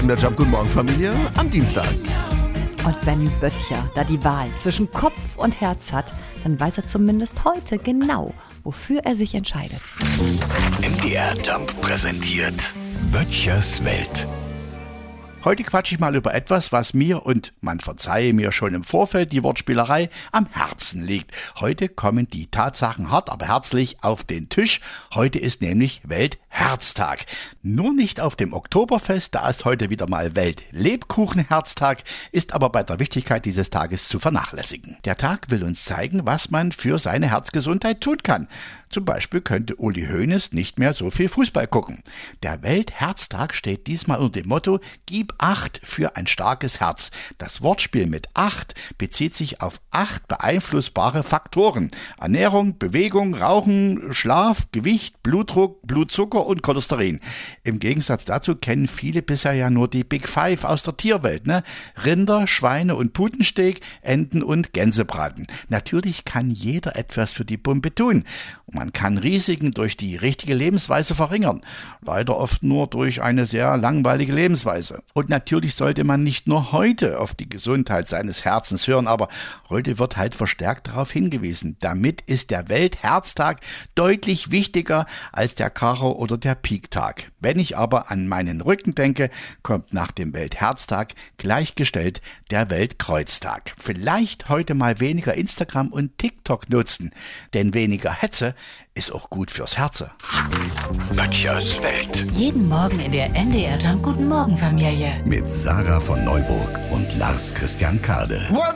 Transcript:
Der Job Guten Morgen Familie am Dienstag. Und wenn Böttcher da die Wahl zwischen Kopf und Herz hat, dann weiß er zumindest heute genau, wofür er sich entscheidet. MDR Jump präsentiert Böttchers Welt. Heute quatsche ich mal über etwas, was mir, und man verzeihe mir schon im Vorfeld die Wortspielerei, am Herzen liegt. Heute kommen die Tatsachen hart, aber herzlich auf den Tisch. Heute ist nämlich Weltherztag. Nur nicht auf dem Oktoberfest, da ist heute wieder mal Weltlebkuchenherztag, ist aber bei der Wichtigkeit dieses Tages zu vernachlässigen. Der Tag will uns zeigen, was man für seine Herzgesundheit tun kann. Zum Beispiel könnte Uli Hoeneß nicht mehr so viel Fußball gucken. Der Weltherztag steht diesmal unter dem Motto: Gib Acht für ein starkes Herz. Das Wortspiel mit Acht bezieht sich auf 8 beeinflussbare Faktoren: Ernährung, Bewegung, Rauchen, Schlaf, Gewicht, Blutdruck, Blutzucker und Cholesterin. Im Gegensatz dazu kennen viele bisher ja nur die Big Five aus der Tierwelt, ne? Rinder, Schweine und Putensteak, Enten und Gänsebraten. Natürlich kann jeder etwas für die Pumpe tun. Man kann Risiken durch die richtige Lebensweise verringern. Leider oft nur durch eine sehr langweilige Lebensweise. Und natürlich sollte man nicht nur heute auf die Gesundheit seines Herzens hören, aber heute wird halt verstärkt darauf hingewiesen. Damit ist der Weltherztag deutlich wichtiger als der Karo- oder der Piektag. Wenn ich aber an meinen Rücken denke, kommt nach dem Weltherztag gleichgestellt der Weltkreuztag. Vielleicht heute mal weniger Instagram und TikTok nutzen, denn weniger Hetze ist auch gut fürs Herz. Böttchers Welt. Jeden Morgen in der MDR Jump Guten Morgen Familie. Mit Sarah von Neuburg und Lars Christian Kade.